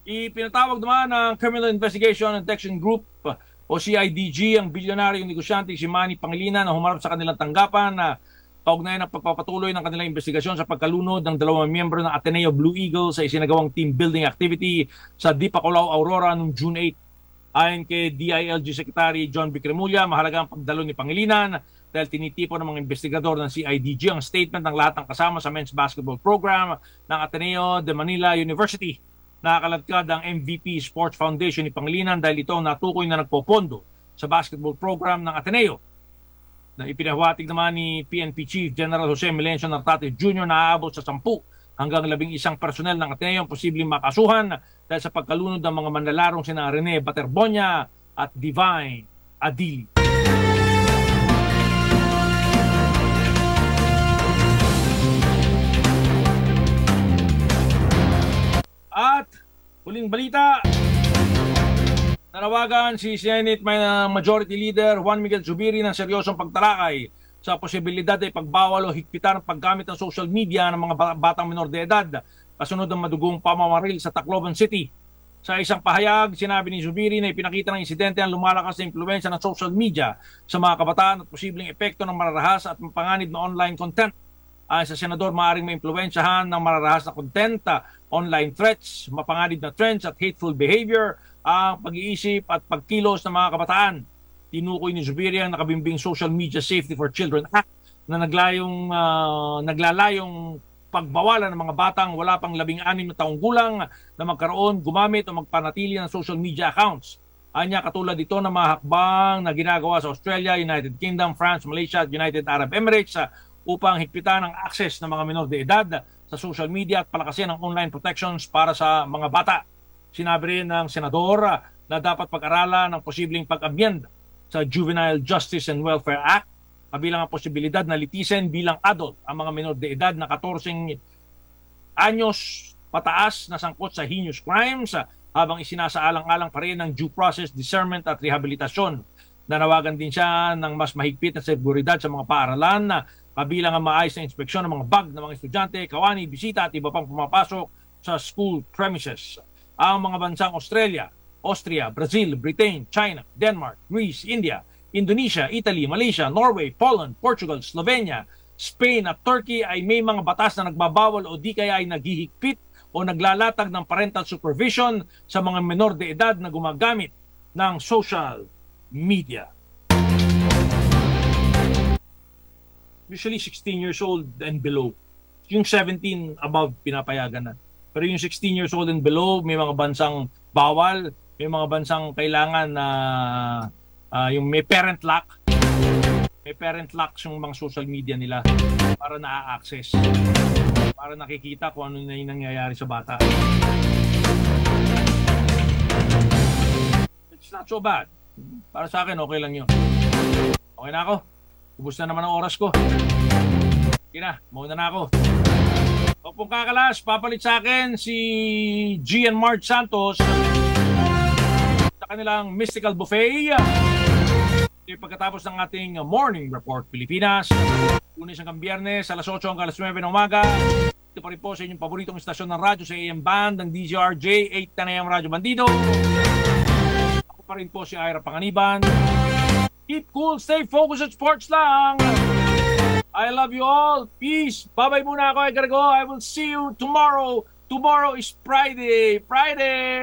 Ipinatawag naman ng Criminal Investigation and Detection Group o CIDG ang bilyonaryong negosyante si Manny Pangilinan na humarap sa kanilang tanggapan na kaugnay ng pagpapatuloy ng kanilang investigasyon sa pagkalunod ng dalawang miyembro ng Ateneo Blue Eagle sa isinagawang team building activity sa Dipaculaw, Aurora noong June 8. Ayon kay DILG Secretary John Vicremulla, mahalaga ang pagdalo ni Pangilinan dahil tinitipon ng mga investigador ng CIDG ang statement ng lahat ng kasama sa men's basketball program ng Ateneo de Manila University. Nakakalagkad ang MVP Sports Foundation ni Pangilinan dahil ito natukoy na nagpopondo sa basketball program ng Ateneo. Na ipinahawatig naman ni PNP Chief General Jose Melencio Nartate Jr. na aabot sa 10 hanggang 11 personel ng Ateneo ang posibleng makasuhan dahil sa pagkalunod ng mga manlalarong sina Rene Baterbonia at Divine Adili. At huling balita, nanawagan si Senate Majority Leader Juan Miguel Zubiri ng seryosong pagtalakay sa posibilidad ay pagbawal o higpitan ang paggamit ng social media ng mga batang minor de edad kasunod ng madugong pamamaril sa Tacloban City. Sa isang pahayag, sinabi ni Zubiri na ipinakita ng insidente ang lumalakas na impluwensya ng social media sa mga kabataan at posibleng epekto ng mararahas at mapanganib na online content. Ayon sa senador, maaaring maimpluwensyahan ng mararahas na content, online threats, mapanganib na trends at hateful behavior ang pag-iisip at pagkilos ng mga kabataan. Tinukoy ni Zubiri ang nakabimbing Social Media Safety for Children Act na naglalayong pagbawalan ng mga batang wala pang 16 na taong gulang na magkaroon, gumamit o magpanatili ng social media accounts. Anya katulad dito ng mga hakbang na ginagawa sa Australia, United Kingdom, France, Malaysia at United Arab Emirates upang higpitan ang access ng mga minor de edad sa social media at palakasin ang online protections para sa mga bata. Sinabi rin ng senador na dapat pag-aralan ng posibleng pag-amyenda sa Juvenile Justice and Welfare Act, kabilang ang posibilidad na litisin bilang adult ang mga minor de edad na 14 anyos pataas na sangkot sa heinous crimes habang isinasaalang-alang pa rin ng due process, discernment at rehabilitasyon. Nanawagan din siya ng mas mahigpit na seguridad sa mga paaralan na kabilang ang maayos na inspeksyon ng mga bag ng mga estudyante, kawani, bisita at iba pang pumapasok sa school premises. Ang mga bansang Australia, Austria, Brazil, Britain, China, Denmark, Greece, India, Indonesia, Italy, Malaysia, Norway, Poland, Portugal, Slovenia, Spain at Turkey ay may mga batas na nagbabawal o di kaya ay naghihigpit o naglalatag ng parental supervision sa mga menor de edad na gumagamit ng social media. Usually 16 years old and below. Yung 17 above pinapayagan na. Pero yung 16 years old and below, may mga bansang bawal, may mga bansang kailangan na yung may parent lock. May parent lock yung mga social media nila para na-access. Para nakikita kung ano na yung nangyayari sa bata. It's not so bad. Para sa akin, okay lang yun. Okay na ako. Ubus na naman ang oras ko. Okay na, mauna na ako. Huwag pong kakalas, papalit sa akin si Gian March Santos sa kanilang Mystical Buffet. Pagkatapos ng ating Morning Report Pilipinas, Lunes hanggang Biyernes, alas 8 hanggang alas 9 ng umaga. Ito pa rin po sa inyong paboritong istasyon ng radyo sa AM Band ng DZRJ 810 AM Radyo Bandido. Ako pa rin po si Ira Panganiban. Keep cool, stay focused at sports lang. I love you all. Peace. Bye-bye muna ako. I gotta go. I will see you tomorrow. Tomorrow is Friday. Friday!